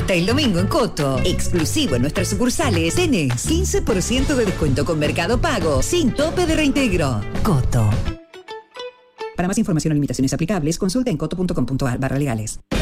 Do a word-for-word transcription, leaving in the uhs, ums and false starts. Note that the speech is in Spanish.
Hasta el domingo en Coto, exclusivo en nuestras sucursales, tenés quince por ciento de descuento con Mercado Pago, sin tope de reintegro. Coto. Para más información o limitaciones aplicables, consulta en coto punto com punto a r barra legales.